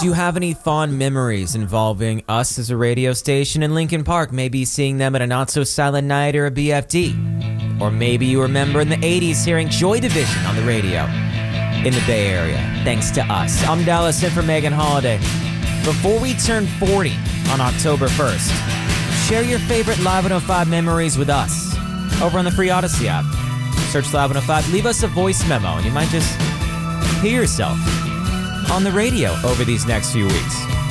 Do you have any fond memories involving us as a radio station in Lincoln Park? Maybe seeing them at a not-so-silent night or a BFD. Or maybe you remember in the 80s hearing Joy Division on the radio in the Bay Area, thanks to us. I'm Dallas in for Megan Holiday. Before we turn 40 on October 1st, share your favorite Live 105 memories with us over on the free Odyssey app. Search Live 105, leave us a voice memo, and you might just hear yourself on the radio over these next few weeks.